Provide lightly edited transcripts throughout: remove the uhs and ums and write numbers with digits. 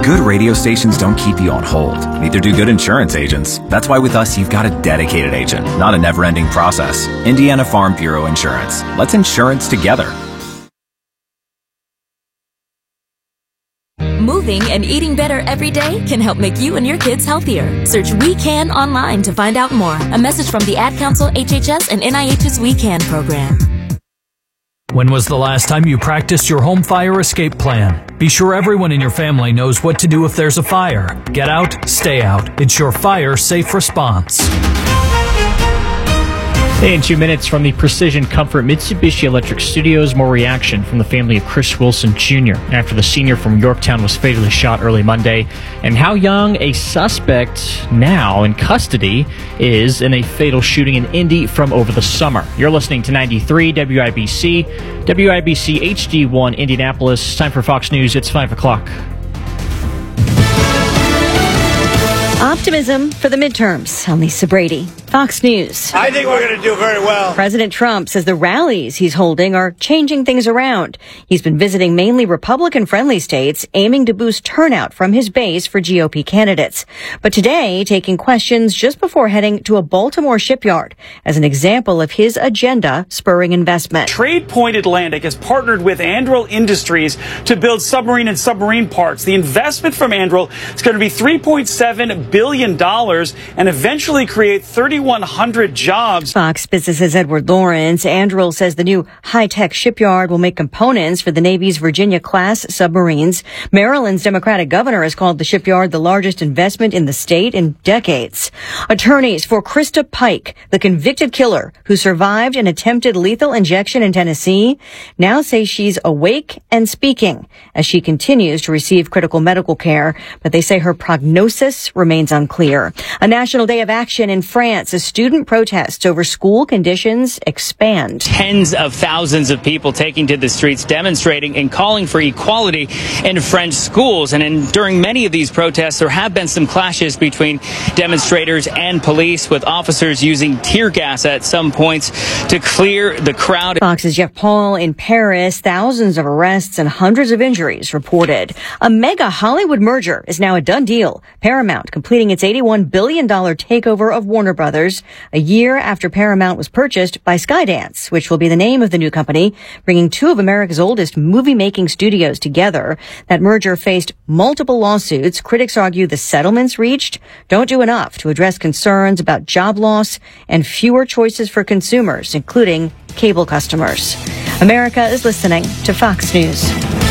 Good radio stations don't keep you on hold. Neither do good insurance agents. That's why with us, you've got a dedicated agent, not a never-ending process. Indiana Farm Bureau Insurance. Let's insurance together. Moving and eating better every day can help make you and your kids healthier. Search We Can online to find out more. A message from the Ad Council, HHS, and NIH's We Can program. When was the last time you practiced your home fire escape plan? Be sure everyone in your family knows what to do if there's a fire. Get out, stay out. It's your fire safe response. In 2 minutes from the Precision Comfort Mitsubishi Electric Studios, more reaction from the family of Chris Wilson Jr. after the senior from Yorktown was fatally shot early Monday, and how young a suspect now in custody is in a fatal shooting in Indy from over the summer. You're listening to 93 WIBC, WIBC HD1 Indianapolis. Time for Fox News. It's 5 o'clock. Optimism for the midterms. I'm Lisa Brady, Fox News. I think we're going to do very well. President Trump says the rallies he's holding are changing things around. He's been visiting mainly Republican-friendly states, aiming to boost turnout from his base for GOP candidates. But today, taking questions just before heading to a Baltimore shipyard as an example of his agenda spurring investment. TradePoint Atlantic has partnered with Anduril Industries to build submarine and submarine parts. The investment from Anduril is going to be $3.7 billion and eventually create 3,100 jobs. Fox Business's Edward Lawrence. Anduril says the new high-tech shipyard will make components for the Navy's Virginia-class submarines. Maryland's Democratic governor has called the shipyard the largest investment in the state in decades. Attorneys for Krista Pike, the convicted killer who survived an attempted lethal injection in Tennessee, now say she's awake and speaking as she continues to receive critical medical care, but they say her prognosis remains unclear. A national day of action in France as student protests over school conditions expand. Tens of thousands of people taking to the streets, demonstrating and calling for equality in French schools. And during many of these protests, there have been some clashes between demonstrators and police, with officers using tear gas at some points to clear the crowd. Fox's Jeff Paul in Paris. Thousands of arrests and hundreds of injuries reported. A mega Hollywood merger is now a done deal. Paramount completing its $81 billion takeover of Warner Brothers a year after Paramount was purchased by Skydance, which will be the name of the new company, bringing two of America's oldest movie-making studios together. That merger faced multiple lawsuits. Critics argue the settlements reached don't do enough to address concerns about job loss and fewer choices for consumers, including cable customers. America is listening to Fox News.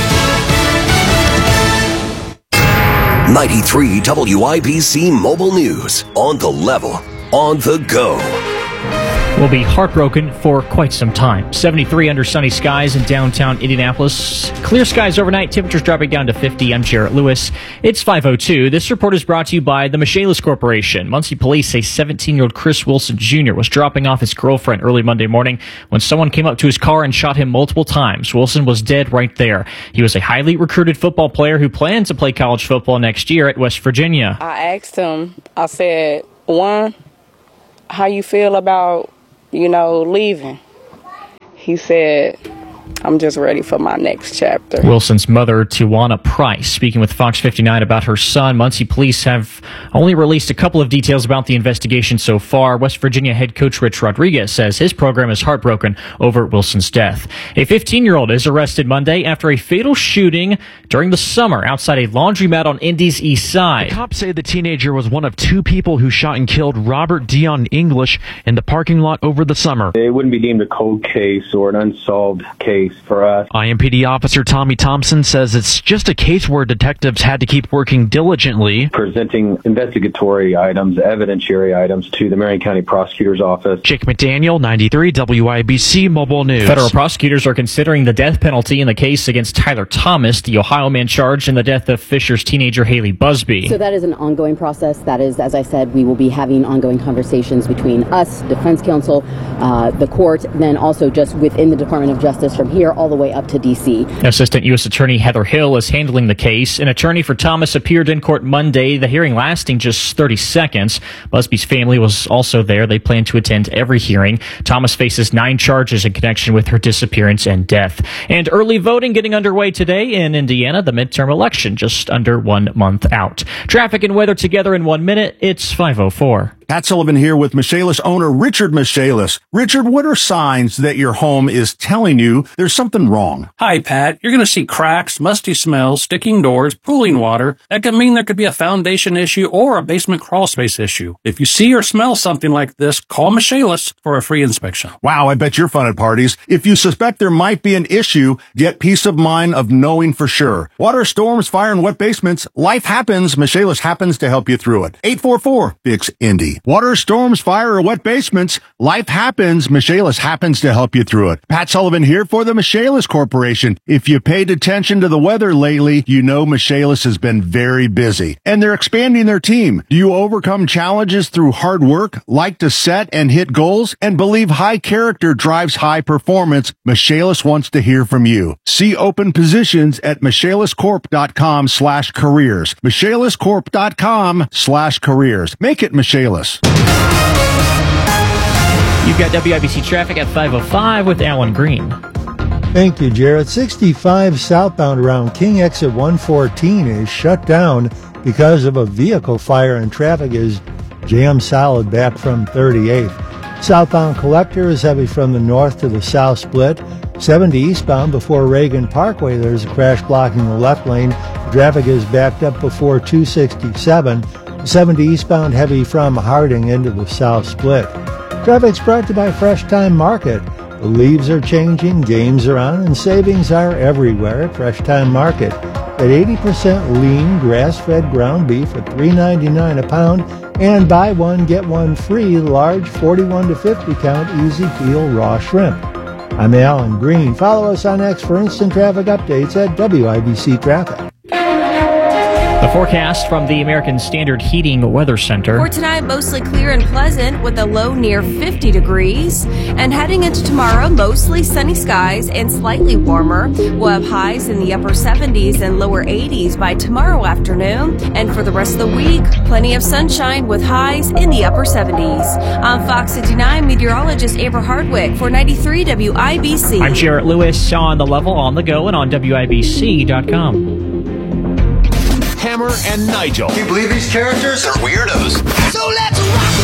93 WIBC Mobile News. On the level, on the go. Will be heartbroken for quite some time. 73 under sunny skies in downtown Indianapolis. Clear skies overnight, temperatures dropping down to 50. I'm Jarrett Lewis. It's 5:02. This report is brought to you by the Michaelis Corporation. Muncie police say 17-year-old Chris Wilson Jr. was dropping off his girlfriend early Monday morning when someone came up to his car and shot him multiple times. Wilson was dead right there. He was a highly recruited football player who planned to play college football next year at West Virginia. I asked him, I said, one, how you feel about leaving? He said, I'm just ready for my next chapter. Wilson's mother, Tijuana Price, speaking with Fox 59 about her son. Muncie police have only released a couple of details about the investigation so far. West Virginia head coach Rich Rodriguez says his program is heartbroken over Wilson's death. A 15-year-old is arrested Monday after a fatal shooting during the summer outside a laundromat on Indy's east side. The cops say the teenager was one of two people who shot and killed Robert Dion English in the parking lot over the summer. It wouldn't be deemed a cold case or an unsolved case for us. IMPD officer Tommy Thompson says it's just a case where detectives had to keep working diligently, presenting investigatory items, evidentiary items to the Marion County Prosecutor's Office. Jake McDaniel, 93 WIBC Mobile News. Federal prosecutors are considering the death penalty in the case against Tyler Thomas, the Ohio man charged in the death of Fisher's teenager Haley Busby. So that is an ongoing process. That is, as I said, we will be having ongoing conversations between us, defense counsel, the court, then also just within the Department of Justice from here all the way up to D.C. Assistant U.S. Attorney Heather Hill is handling the case. An attorney for Thomas appeared in court Monday, the hearing lasting just 30 seconds. Busby's family was also there. They plan to attend every hearing. Thomas faces 9 charges in connection with her disappearance and death. And early voting getting underway today in Indiana, the midterm election just under 1 month out. Traffic and weather together in 1 minute. It's 5:04. Pat Sullivan here with Michaelis owner Richard Michaelis. Richard, what are signs that your home is telling you there's something wrong? Hi, Pat. You're going to see cracks, musty smells, sticking doors, pooling water. That could mean there could be a foundation issue or a basement crawl space issue. If you see or smell something like this, call Michaelis for a free inspection. Wow, I bet you're fun at parties. If you suspect there might be an issue, get peace of mind of knowing for sure. Water, storms, fire, and wet basements, life happens. Michaelis happens to help you through it. 844-FIX-INDY. Water, storms, fire, or wet basements, life happens. Michaelis happens to help you through it. Pat Sullivan here for the Michaelis Corporation. If you paid attention to the weather lately, you know Michaelis has been very busy. And they're expanding their team. Do you overcome challenges through hard work, like to set and hit goals, and believe high character drives high performance? Michaelis wants to hear from you. See open positions at michaeliscorp.com/careers. michaeliscorp.com/careers. Make it Michaelis. You've got WIBC traffic at 5:05 with Alan Green. Thank you, Jared. 65 southbound around King exit 114 is shut down because of a vehicle fire, and traffic is jammed solid back from 38th. Southbound Collector is heavy from the north to the south split. 70 eastbound before Reagan Parkway, there's a crash blocking the left lane. Traffic is backed up before 267. 70 eastbound heavy from Harding into the south split. Traffic's brought to you by Fresh Time Market. The leaves are changing, games are on, and savings are everywhere at Fresh Time Market. At 80% lean, grass-fed ground beef at $3.99 a pound, and buy one, get one free, large 41 to 50 count easy peel raw shrimp. I'm Alan Green. Follow us on X for instant traffic updates at WIBC Traffic. The forecast from the American Standard Heating Weather Center. For tonight, mostly clear and pleasant with a low near 50 degrees. And heading into tomorrow, mostly sunny skies and slightly warmer. We'll have highs in the upper 70s and lower 80s by tomorrow afternoon. And for the rest of the week, plenty of sunshine with highs in the upper 70s. I'm Fox 59 meteorologist Amber Hardwick for 93 WIBC. I'm Jarrett Lewis on The Level, on the go, and on WIBC.com. Hammer and Nigel. Can you believe these characters are weirdos? So let's rock!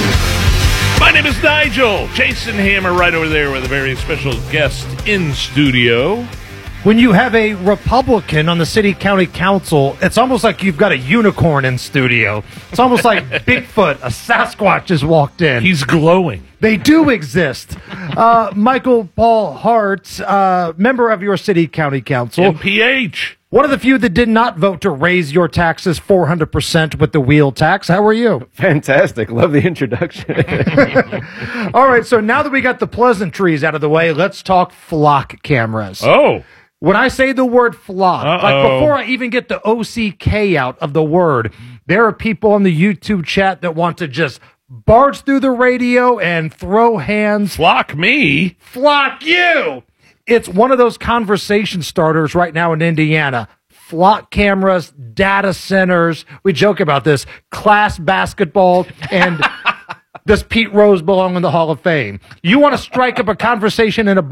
My name is Nigel. Jason Hammer right over there with a very special guest in studio. When you have a Republican on the city county council, it's almost like you've got a unicorn in studio. It's almost like Bigfoot, a Sasquatch just walked in. He's glowing. They do exist. Michael Paul Hart, member of your city county council. MPH. One of the few that did not vote to raise your taxes 400% with the wheel tax. How are you? Fantastic. Love the introduction. All right, so now that we got the pleasantries out of the way, let's talk flock cameras. Oh. When I say the word flock, like before I even get the OCK out of the word, there are people on the YouTube chat that want to just barge through the radio and throw hands. Flock me. Flock you. It's one of those conversation starters right now in Indiana. Flock cameras, data centers. We joke about this. Class basketball, and does Pete Rose belong in the Hall of Fame? You want to strike up a conversation in a